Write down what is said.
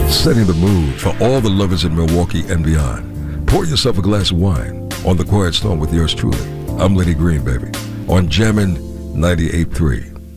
setting the mood for all the lovers in Milwaukee and beyond. Pour yourself a glass of wine on The Quiet Storm with yours truly. I'm Lenny Green, baby, on Jammin' 98.3.